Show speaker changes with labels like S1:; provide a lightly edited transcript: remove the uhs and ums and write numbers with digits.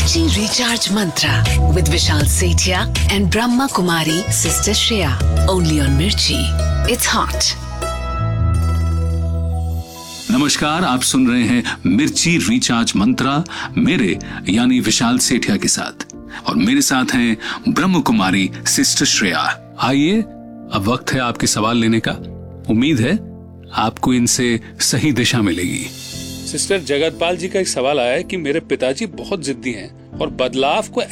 S1: Mirchi Recharge Mantra with Vishal Sethia and Brahma Kumari Sister Shreya. Only on Mirchi. It's hot.
S2: नमस्कार, आप सुन रहे हैं मिर्ची recharge मंत्रा मेरे यानी विशाल सेठिया के साथ, और मेरे साथ हैं ब्रह्म कुमारी सिस्टर श्रेया। आइए, अब वक्त है आपके सवाल लेने का। उम्मीद है आपको इनसे सही दिशा मिलेगी।
S3: सिस्टर, जगतपाल जी का एक सवाल आया है कि मेरे पिताजी बहुत जिद्दी हैं और बदलाव को